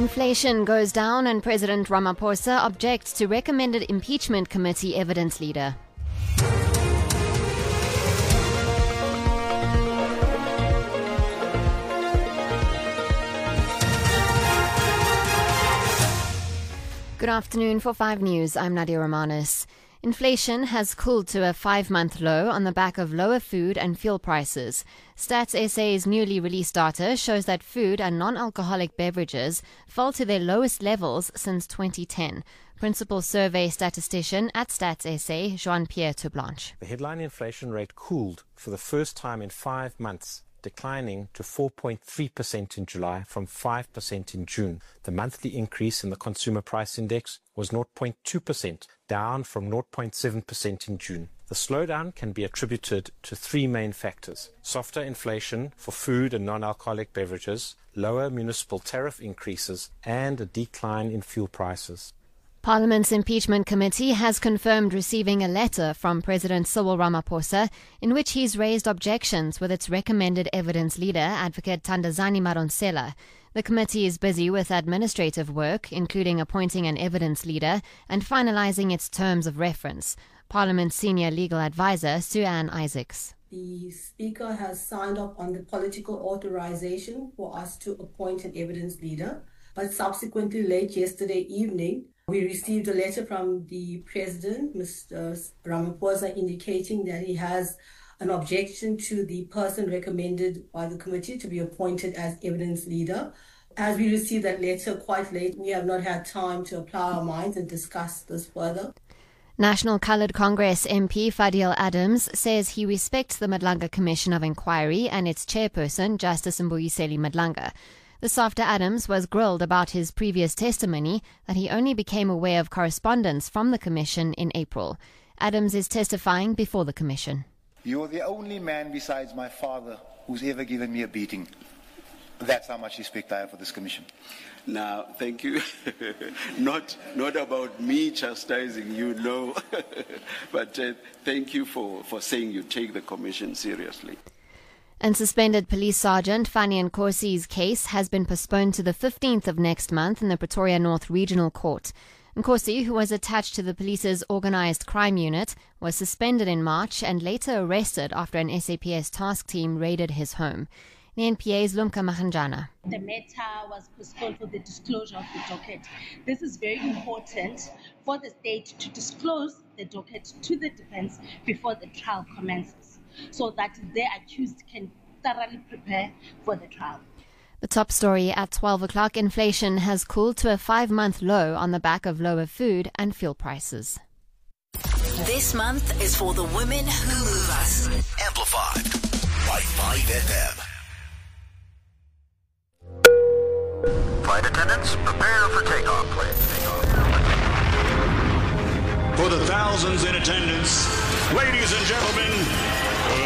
Inflation goes down and President Ramaphosa objects to recommended impeachment committee evidence leader. Good afternoon. For 5 News, I'm Nadia Romanis. Inflation has cooled to a 5-month low on the back of lower food and fuel prices. Stats SA's newly released data shows that food and non-alcoholic beverages fell to their lowest levels since 2010. Principal survey statistician at Stats SA, Jean-Pierre Terblanche. The headline inflation rate cooled for the first time in 5 months, declining to 4.3% in July from 5% in June. The monthly increase in the consumer price index was 0.2%, down from 0.7% in June. The slowdown can be attributed to 3 main factors: softer inflation for food and non-alcoholic beverages, lower municipal tariff increases, and a decline in fuel prices. Parliament's impeachment committee has confirmed receiving a letter from President Cyril Ramaphosa in which he's raised objections with its recommended evidence leader, Advocate Thandazani Madonsela. The committee is busy with administrative work, including appointing an evidence leader and finalizing its terms of reference. Parliament's senior legal advisor, Sue-Ann Isaacs. The Speaker has signed off on the political authorization for us to appoint an evidence leader, but subsequently late yesterday evening, we received a letter from the President, Mr. Ramaphosa, indicating that he has an objection to the person recommended by the committee to be appointed as evidence leader. As we received that letter quite late, we have not had time to apply our minds and discuss this further. National Coloured Congress MP Fadil Adams says he respects the Madlanga Commission of Inquiry and its chairperson, Justice Mbuyiseni Madlanga. This after Adams was grilled about his previous testimony that he only became aware of correspondence from the Commission in April. Adams is testifying before the Commission. You're the only man besides my father who's ever given me a beating. That's how much respect I have for this Commission. Now, thank you. Not about me chastising you, no. But thank you for saying you take the Commission seriously. And suspended police sergeant Fanny Nkosi's case has been postponed to the 15th of next month in the Pretoria North Regional Court. Nkosi, who was attached to the police's organised crime unit, was suspended in March and later arrested after an SAPS task team raided his home. The NPA's Lumka Mahanjana. The matter was postponed for the disclosure of the docket. This is very important for the state to disclose the docket to the defence before the trial commences, so that the accused can thoroughly prepare for the trial. The top story at 12 o'clock, inflation has cooled to a 5-month low on the back of lower food and fuel prices. This month is for the women who move us. Amplified by 5FM. Flight attendants, prepare for takeoff, please. For the thousands in attendance, ladies and gentlemen,